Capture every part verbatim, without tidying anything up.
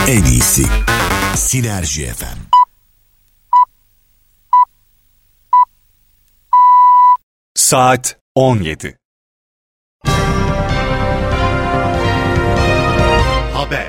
En iyisi Sinerji F M. Saat on yedi. Haber.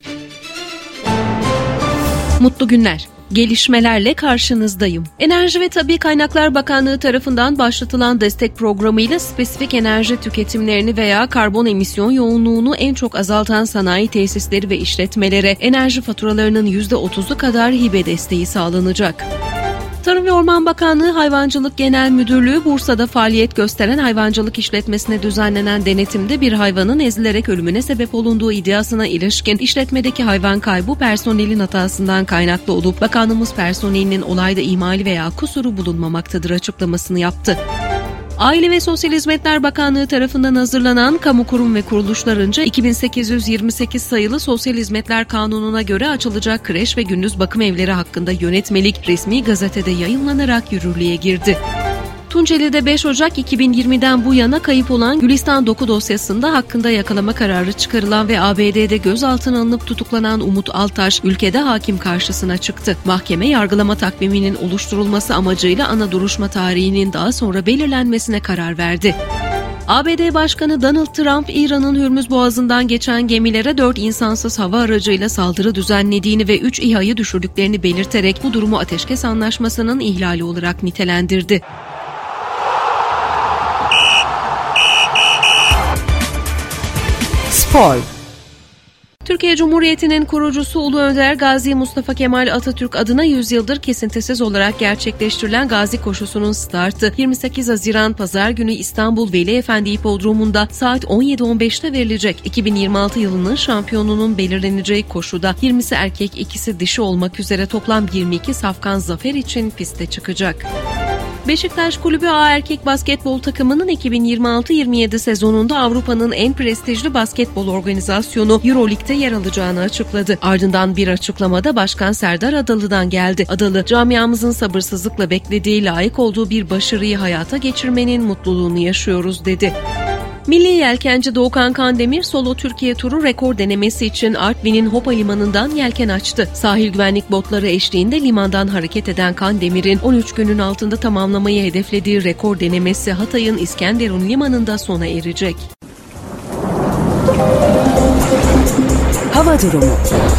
Mutlu günler. Gelişmelerle karşınızdayım. Enerji ve Tabii Kaynaklar Bakanlığı tarafından başlatılan destek programıyla spesifik enerji tüketimlerini veya karbon emisyon yoğunluğunu en çok azaltan sanayi tesisleri ve işletmelere enerji faturalarının yüzde otuzu kadar hibe desteği sağlanacak. Tarım ve Orman Bakanlığı Hayvancılık Genel Müdürlüğü Bursa'da faaliyet gösteren hayvancılık işletmesine düzenlenen denetimde bir hayvanın ezilerek ölümüne sebep olunduğu iddiasına ilişkin işletmedeki hayvan kaybı personelin hatasından kaynaklı olup bakanlığımız personelinin olayda ihmali veya kusuru bulunmamaktadır açıklamasını yaptı. Aile ve Sosyal Hizmetler Bakanlığı tarafından hazırlanan kamu kurum ve kuruluşlarınca iki bin sekiz yüz yirmi sekiz sayılı Sosyal Hizmetler Kanunu'na göre açılacak kreş ve gündüz bakım evleri hakkında yönetmelik resmi gazetede yayımlanarak yürürlüğe girdi. Tunceli'de beş Ocak iki bin yirmiden bu yana kayıp olan Gülistan Doku dosyasında hakkında yakalama kararı çıkarılan ve A B D'de gözaltına alınıp tutuklanan Umut Altaş, ülkede hakim karşısına çıktı. Mahkeme yargılama takviminin oluşturulması amacıyla ana duruşma tarihinin daha sonra belirlenmesine karar verdi. A B D Başkanı Donald Trump, İran'ın Hürmüz Boğazı'ndan geçen gemilere dört insansız hava aracıyla saldırı düzenlediğini ve üç İHA'yı düşürdüklerini belirterek bu durumu ateşkes anlaşmasının ihlali olarak nitelendirdi. Spor. Türkiye Cumhuriyeti'nin kurucusu Ulu Önder Gazi Mustafa Kemal Atatürk adına yüz yıldır kesintisiz olarak gerçekleştirilen Gazi Koşusu'nun startı yirmi sekiz Haziran Pazar günü İstanbul Veli Efendi İpodromu'nda saat on yedi on beşte verilecek. iki bin yirmi altı yılının şampiyonunun belirleneceği koşuda yirmisi erkek, ikisi dişi olmak üzere toplam yirmi iki safkan zafer için piste çıkacak. Beşiktaş Kulübü A erkek basketbol takımının iki bin yirmi altı yirmi yedi sezonunda Avrupa'nın en prestijli basketbol organizasyonu Euroleague'de yer alacağını açıkladı. Ardından bir açıklamada Başkan Serdar Adalı'dan geldi. Adalı, camiamızın sabırsızlıkla beklediği, layık olduğu bir başarıyı hayata geçirmenin mutluluğunu yaşıyoruz dedi. Milli yelkenci Doğukan Kandemir solo Türkiye turu rekor denemesi için Artvin'in Hopa limanından yelken açtı. Sahil güvenlik botları eşliğinde limandan hareket eden Kandemir'in on üç günün altında tamamlamayı hedeflediği rekor denemesi Hatay'ın İskenderun limanında sona erecek. Hava durumu.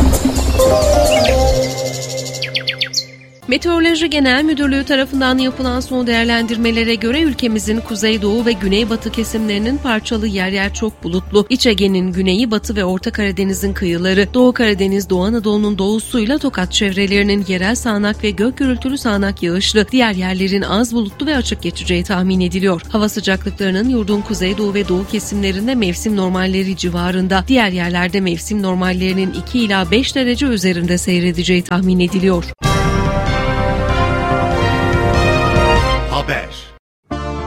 Meteoroloji Genel Müdürlüğü tarafından yapılan son değerlendirmelere göre ülkemizin kuzeydoğu ve güneybatı kesimlerinin parçalı yer yer çok bulutlu, İç Ege'nin güneyi, Batı ve Orta Karadeniz'in kıyıları, Doğu Karadeniz, Doğu Anadolu'nun doğusuyla Tokat çevrelerinin yerel sağanak ve gök gürültülü sağanak yağışlı, diğer yerlerin az bulutlu ve açık geçeceği tahmin ediliyor. Hava sıcaklıklarının yurdun kuzeydoğu ve doğu kesimlerinde mevsim normalleri civarında, diğer yerlerde mevsim normallerinin iki ila beş derece üzerinde seyredeceği tahmin ediliyor. Haber.